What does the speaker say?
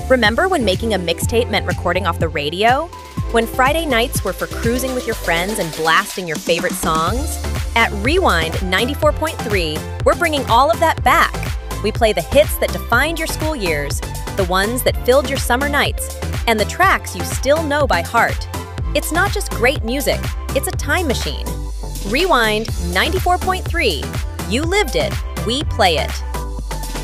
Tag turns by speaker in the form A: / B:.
A: Remember when making a mixtape meant recording off the radio? When Friday nights were for cruising with your friends and blasting your favorite songs? At Rewind 94.3, we're bringing all of that back. We play the hits that defined your school years, the ones that filled your summer nights, and the tracks you still know by heart. It's not just great music, it's a time machine. Rewind 94.3. You lived it, we play it.